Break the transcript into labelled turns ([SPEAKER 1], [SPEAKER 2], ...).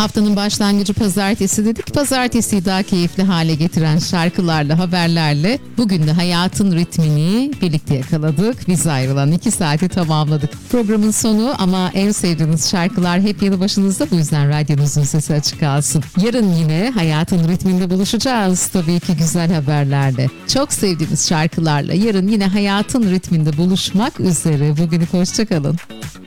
[SPEAKER 1] Haftanın başlangıcı pazartesi dedik. Pazartesiyi daha keyifli hale getiren şarkılarla, haberlerle bugün de hayatın ritmini birlikte yakaladık. Biz ayrılan 2 saati tamamladık. Programın sonu ama en sevdiğiniz şarkılar hep yanı başınızda. Bu yüzden radyonuzun sesi açık kalsın. Yarın yine hayatın ritminde buluşacağız. Tabii ki güzel haberlerle. Çok sevdiğiniz şarkılarla yarın yine hayatın ritminde buluşmak üzere. Bugünlük hoşça kalın.